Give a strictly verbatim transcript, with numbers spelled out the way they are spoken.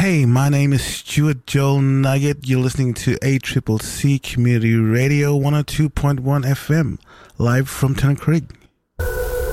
Hey, my name is Stuart Joel Nugget. You're listening to A C C C Community Radio one oh two point one F M, live from Tennant Creek.